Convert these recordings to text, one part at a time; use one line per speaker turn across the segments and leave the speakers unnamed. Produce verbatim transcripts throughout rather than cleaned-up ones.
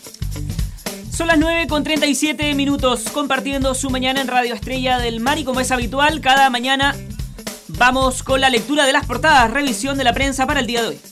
Son las nueve con treinta y siete minutos, compartiendo su mañana en Radio Estrella del Mar, y como es habitual, cada mañana vamos con la lectura de las portadas, revisión de la prensa para el día de hoy.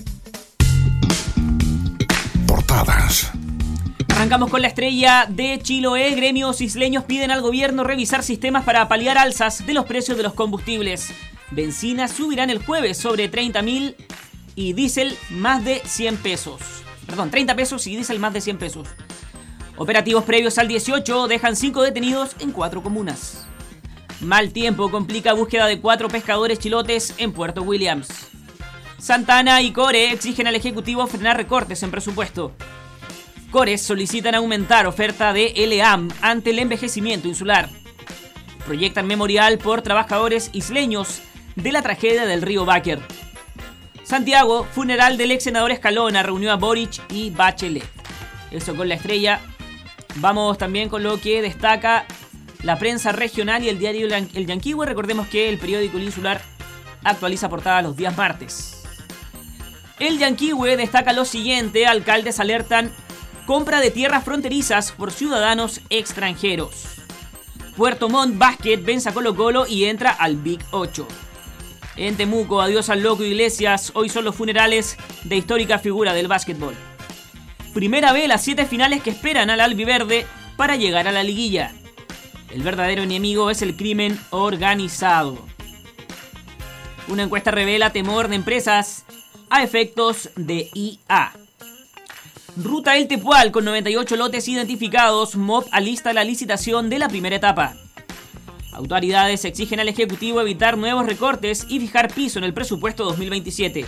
Portadas.
Arrancamos con La Estrella de Chiloé. Gremios isleños piden al gobierno revisar sistemas para paliar alzas de los precios de los combustibles. Bencina subirán el jueves sobre treinta mil y diésel más de cien pesos. Perdón, treinta pesos y diésel más de cien pesos. Operativos previos al dieciocho dejan cinco detenidos en cuatro comunas. Mal tiempo complica búsqueda de cuatro pescadores chilotes en Puerto Williams. Santana y Core exigen al Ejecutivo frenar recortes en presupuesto. Cores solicitan aumentar oferta de L A M ante el envejecimiento insular. Proyectan memorial por trabajadores isleños de la tragedia del río Báquer. Santiago, funeral del ex senador Escalona, reunió a Boric y Bachelet. Eso con La Estrella. Vamos también con lo que destaca la prensa regional y el diario El Yanquihue. Recordemos que el periódico El Insular actualiza portada los días martes. El Yanquihue destaca lo siguiente: alcaldes alertan compra de tierras fronterizas por ciudadanos extranjeros. Puerto Montt Basket vence a Colo Colo y entra al Big ocho. En Temuco, adiós al loco Iglesias. Hoy son los funerales de histórica figura del básquetbol. Primera B, las siete finales que esperan al albiverde para llegar a la liguilla. El verdadero enemigo es el crimen organizado. Una encuesta revela temor de empresas a efectos de I A. Ruta El Tepual, con noventa y ocho lotes identificados, M O P alista la licitación de la primera etapa. Autoridades exigen al Ejecutivo evitar nuevos recortes y fijar piso en el presupuesto dos mil veintisiete.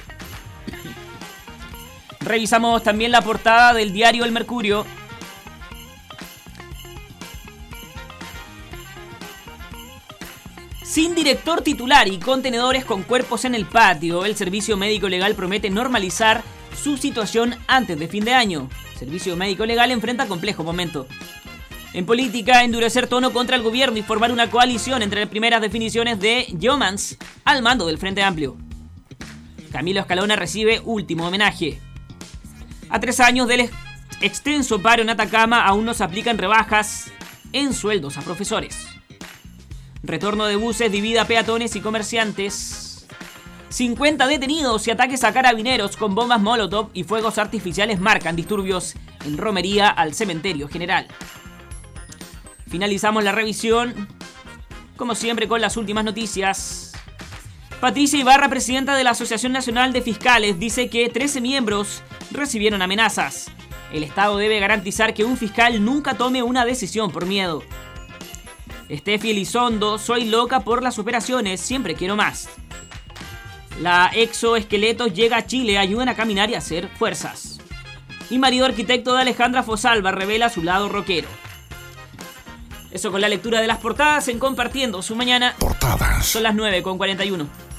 Revisamos también la portada del diario El Mercurio. Sin director titular y contenedores con cuerpos en el patio, el Servicio Médico Legal promete normalizar su situación antes de fin de año. Servicio Médico Legal enfrenta complejo momento. En política, endurecer tono contra el gobierno y formar una coalición entre primeras definiciones de Yeomans al mando del Frente Amplio. Camilo Escalona recibe último homenaje. A tres años del ex- extenso paro en Atacama, aún no se aplican rebajas en sueldos a profesores. Retorno de buses divide a peatones y comerciantes. cincuenta detenidos y ataques a carabineros con bombas molotov y fuegos artificiales marcan disturbios en romería al cementerio general. Finalizamos la revisión, como siempre, con las últimas noticias. Patricia Ibarra, presidenta de la Asociación Nacional de Fiscales, dice que trece miembros recibieron amenazas. El Estado debe garantizar que un fiscal nunca tome una decisión por miedo. Estefi Elizondo, soy loca por las operaciones, siempre quiero más. La exoesqueletos llega a Chile, ayudan a caminar y hacer fuerzas. Y marido arquitecto de Alejandra Fosalva revela su lado rockero. Eso con la lectura de las portadas en Compartiendo su Mañana.
Portadas.
Son las nueve con cuarenta y uno.